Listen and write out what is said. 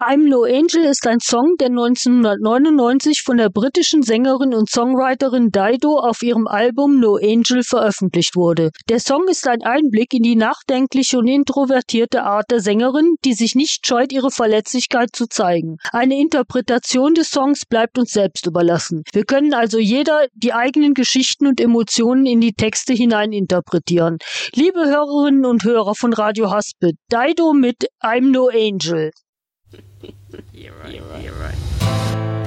I'm No Angel ist ein Song, der 1999 von der britischen Sängerin und Songwriterin Dido auf ihrem Album No Angel veröffentlicht wurde. Der Song ist ein Einblick in die nachdenkliche und introvertierte Art der Sängerin, die sich nicht scheut, ihre Verletzlichkeit zu zeigen. Eine Interpretation des Songs bleibt uns selbst überlassen. Wir können also jeder die eigenen Geschichten und Emotionen in die Texte hinein interpretieren. Liebe Hörerinnen und Hörer von Radio Haspel, Dido mit I'm No Angel. You're right.